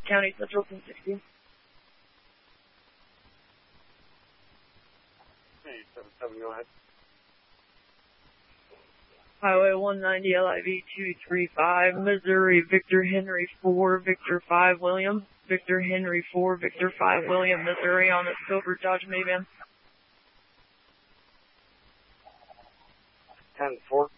County Central 1060. Hey, 77, go ahead. Highway 190 LIV 235, Missouri, Victor Henry 4, Victor 5, William. Victor Henry 4, Victor 5, William, Missouri on the silver Dodge minivan. 10-4.